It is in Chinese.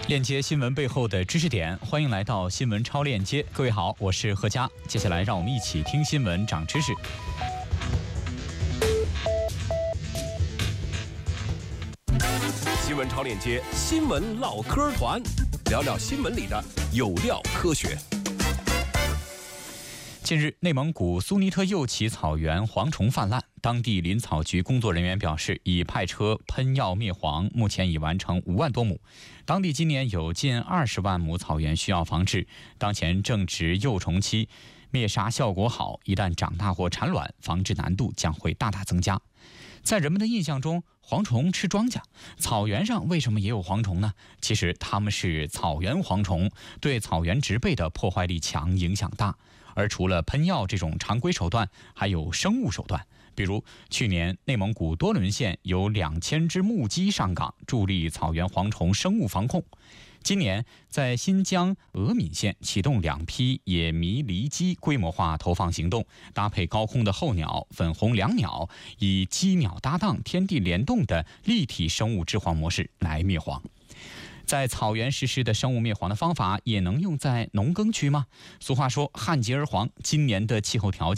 链接新闻背后的知识点，欢迎来到新闻超链接。各位好，我是何佳。接下来让我们一起听新闻长知识。 新闻超链接，新闻唠嗑团，聊聊新闻里的有料科学。 近日，内蒙古苏尼特右旗草原蝗虫泛滥，当地林草局工作人员表示，已派车喷药灭蝗，目前已完成5万多亩。当地今年有近20万亩草原需要防治，当前正值幼虫期，灭杀效果好，一旦长大或产卵，防治难度将会大大增加。在人们的印象中，蝗虫吃庄稼，草原上为什么也有蝗虫呢？其实它们是草原蝗虫，对草原植被的破坏力强，影响大。而除了喷药这种常规手段，还有生物手段。比如去年内蒙古多伦县有2000只木鸡上岗，助力草原蝗虫生物防控。今年在新疆峨岷县启动2批野麋狸鸡规模化投放行动，搭配高空的候鸟、粉红椋鸟，以鸡鸟搭档、天地联动的立体生物治蝗模式来灭蝗。在草原实施的生物灭蝗的方法也能用在农耕区吗？俗话说旱涝而蝗，今年的气候条件